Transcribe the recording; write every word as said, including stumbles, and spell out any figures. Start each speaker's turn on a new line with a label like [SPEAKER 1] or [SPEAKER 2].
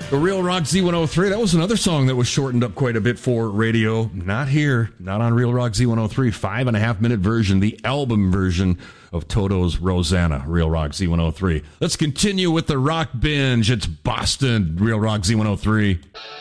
[SPEAKER 1] The Real Rock Z one oh three, that was another song that was shortened up quite a bit for radio. Not here, not on Real Rock Z one oh three. Five and a half minute version, the album version of Toto's Rosanna, Real Rock Z one oh three. Let's continue with the Rock Binge. It's Boston, Real Rock Z one oh three.